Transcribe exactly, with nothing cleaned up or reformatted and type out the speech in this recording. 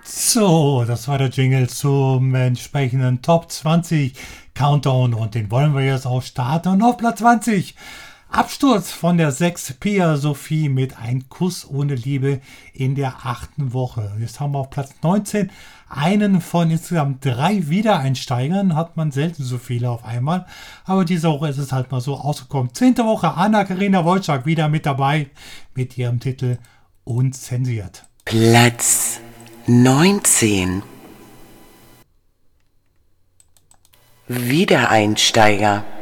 So, das war der Jingle zum entsprechenden Top zwanzig Countdown und den wollen wir jetzt auch starten. Und auf Platz zwanzig, Absturz von der sechs Pia Sophie mit Ein Kuss ohne Liebe in der achten Woche. Jetzt haben wir auf Platz neunzehn einen von insgesamt drei Wiedereinsteigern. Hat man selten so viele auf einmal. Aber diese Woche ist es halt mal so ausgekommen. Zehnte Woche, Anna-Karina Wojcik wieder mit dabei mit ihrem Titel Unzensiert. Platz neunzehn. Wiedereinsteiger.